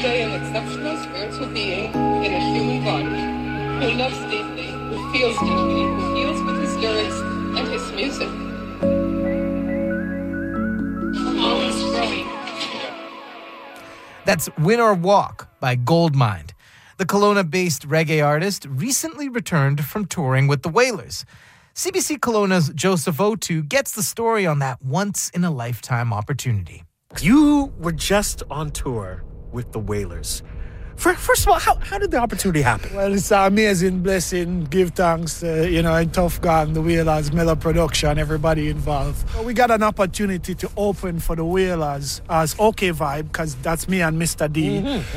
convey an exceptional spiritual being in a human body, who loves deeply, who feels deeply, who heals with his lyrics and his music. Always growing. That's Win or Walk by Goldmind. The Kelowna-based reggae artist recently returned from touring with the Wailers. CBC Kelowna's Joseph Otu gets the story on that once-in-a-lifetime opportunity. You were just on tour with the Wailers. First of all, how did the opportunity happen? Well, it's an amazing blessing. Give thanks, and Tough Gang, the Wailers, Miller Production, everybody involved. We got an opportunity to open for the Wailers as OK Vibe, because that's me and Mr. D,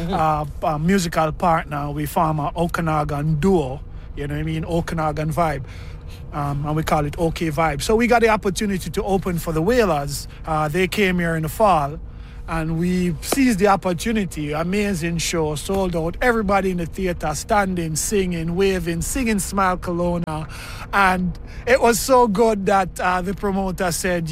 a musical partner. We form an Okanagan duo, Okanagan Vibe. And we call it OK Vibe. So we got the opportunity to open for the Wailers. They came here in the fall. And we seized the opportunity. Amazing show, sold out. Everybody in the theater standing, singing, waving, singing Smile Kelowna. And it was so good that the promoter said,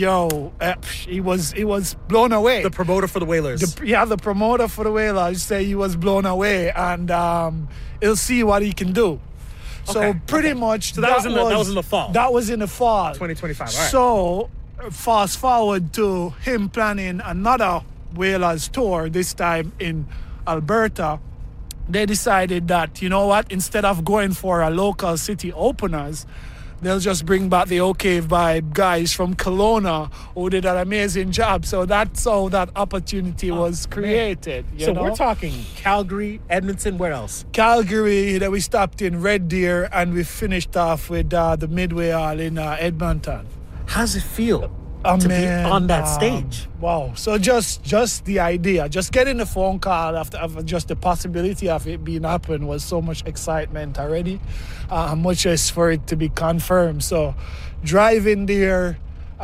he was blown away. The promoter for the Wailers. The promoter for the Wailers said he was blown away. And he'll see what he can do. So pretty much... So that was in the fall. That was in the fall. 2025, all right. So fast forward to him planning another Wailers tour, this time in Alberta. They decided that, instead of going for a local city openers, they'll just bring back the OK Vibe guys from Kelowna who did an amazing job. So that's how that opportunity was created. We're talking Calgary, Edmonton, where else? Calgary, then we stopped in Red Deer, and we finished off with the Midway Hall in Edmonton. How does it feel to be on that stage? Wow. So just the idea, just getting the phone call after just the possibility of it being happen was so much excitement already, much as for it to be confirmed. So driving there,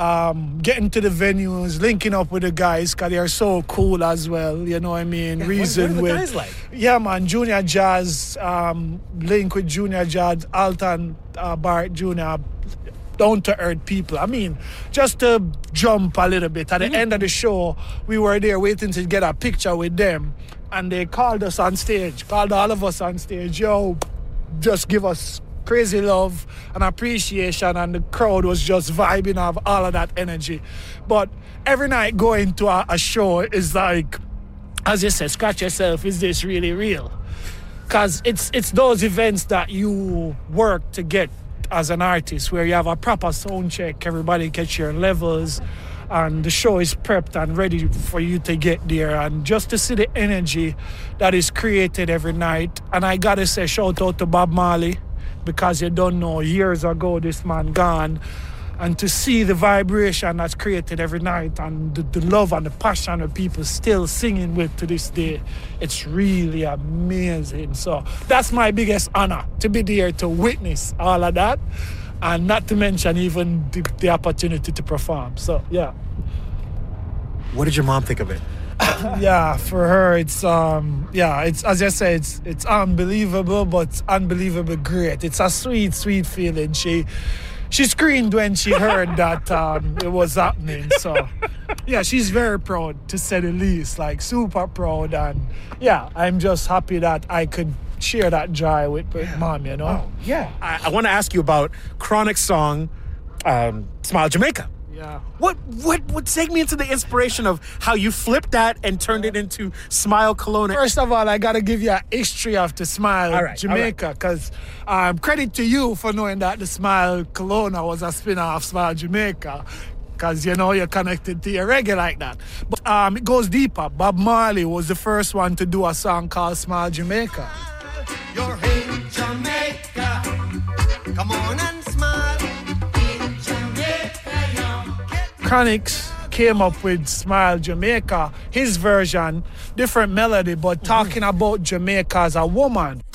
getting to the venues, linking up with the guys, because they are so cool as well, you know what I mean? Yeah, what are the guys like? Yeah, man, Junior Jazz, link with Junior Jazz, Alton Bart Jr., down-to-earth people. I mean, just to jump a little bit, at the end of the show, we were there waiting to get a picture with them, and they called us on stage, called all of us on stage, just give us crazy love and appreciation, and the crowd was just vibing off all of that energy. But every night going to a show is like, as you said, scratch yourself, is this really real? Because it's those events that you work to get as an artist, where you have a proper sound check, everybody gets your levels, and the show is prepped and ready for you to get there. And just to see the energy that is created every night. And I gotta say shout out to Bob Marley, because you don't know, years ago this man gone, and to see the vibration that's created every night, and the love and the passion of people still singing with to this day, it's really amazing. So that's my biggest honor, to be there to witness all of that, and not to mention even the opportunity to perform. So yeah. What did your mom think of it? Yeah, for her, it's as I say, it's unbelievable, but unbelievable great. It's a sweet, sweet feeling. She screamed when she heard that it was happening. So, yeah, she's very proud, to say the least, like super proud. And, yeah, I'm just happy that I could share that joy with Mom, Oh, yeah. I want to ask you about Chronic's song, Smile Jamaica. Yeah. What take me into the inspiration of how you flipped that and turned it into Smile Kelowna? First of all, I got to give you a history of the Smile Jamaica, because credit to you for knowing that the Smile Kelowna was a spin-off Smile Jamaica, because, you're connected to your reggae like that. But it goes deeper. Bob Marley was the first one to do a song called Smile Jamaica. You're in Jamaica. Come on and smile. Chronix came up with Smile Jamaica, his version, different melody, but talking about Jamaica as a woman.